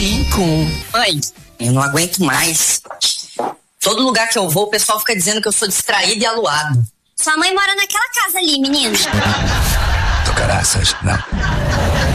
5. Mãe, eu não aguento mais. Todo lugar que eu vou, o pessoal fica dizendo que eu sou distraído e aluado. Sua mãe mora naquela casa ali, menino. Do caraças, não.